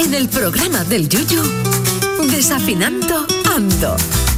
En el programa del Yuyu, Desafinando Ando.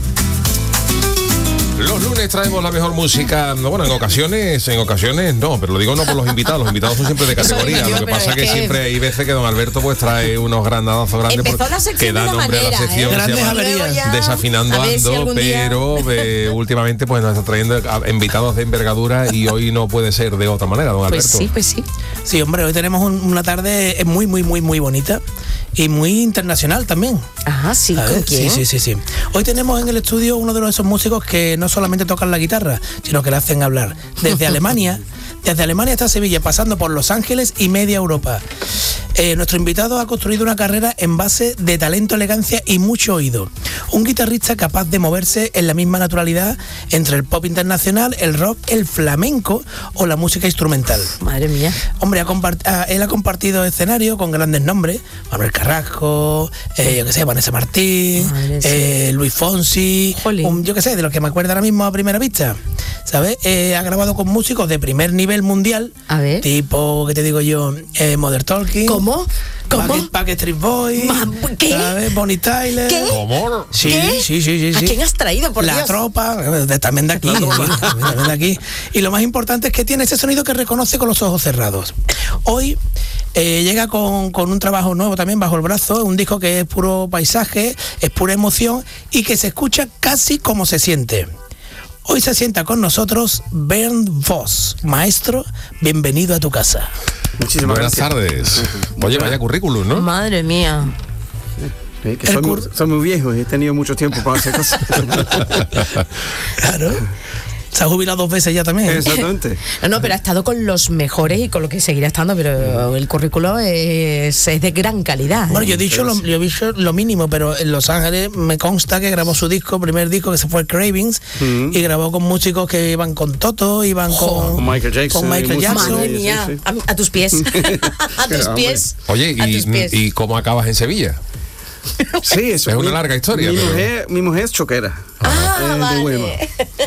Los lunes traemos la mejor música, bueno, en ocasiones no, pero lo digo no por los invitados son siempre de categoría. Lo que pasa es que siempre hay veces que don Alberto pues trae unos grandazos grandes que dan nombre a la sección, Desafinando Ando, pero últimamente pues nos está trayendo invitados de envergadura y hoy no puede ser de otra manera, don Alberto. Pues sí. Sí, hombre, hoy tenemos una tarde muy bonita y muy internacional también. Ajá, sí, ¿con quién? Sí. Hoy tenemos en el estudio uno de esos músicos que no solamente tocan la guitarra, sino que le hacen hablar. Desde Alemania hasta Sevilla, pasando por Los Ángeles y media Europa. Nuestro invitado ha construido una carrera en base de talento, elegancia y mucho oído. Un guitarrista capaz de moverse en la misma naturalidad entre el pop internacional, el rock, el flamenco o la música instrumental. Madre mía. Hombre, él ha compartido escenario con grandes nombres: Manuel Carrasco, Vanessa Martín, Luis Fonsi, de los que me acuerdo ahora mismo a primera vista, ¿sabes? Ha grabado con músicos de primer nivel mundial, tipo, ¿qué te digo yo? Modern Talking. ¿Cómo? Backstreet Boys. ¿Qué? ¿Sabes? Bonnie Tyler. ¿Qué? ¿Cómo? Sí. ¿A quién has traído, por La Dios? Tropa, también de aquí. También de aquí. Y lo más importante es que tiene ese sonido que reconoce con los ojos cerrados. Hoy llega con un trabajo nuevo también bajo el brazo, un disco que es puro paisaje, es pura emoción y que se escucha casi como se siente. Hoy se sienta con nosotros Bernd Voss. Maestro, bienvenido a tu casa. Muchísimas Buenas tardes. Oye, vaya currículum, ¿no? Madre mía. Soy muy viejo y he tenido mucho tiempo para hacer cosas. Claro. Se ha jubilado 2 veces ya también. Exactamente. No, pero ha estado con los mejores y con lo que seguirá estando, pero el currículo es de gran calidad. Bueno, yo he dicho lo mínimo, pero en Los Ángeles me consta que grabó su primer disco, que se fue Cravings, y grabó con músicos que iban con Toto, iban con Michael Jackson. Madre mía, sí. A tus pies. A tus pies. Oye, ¿y cómo acabas en Sevilla? Sí, eso es una larga historia. Mi mujer es choquera. Vale. De Huelva.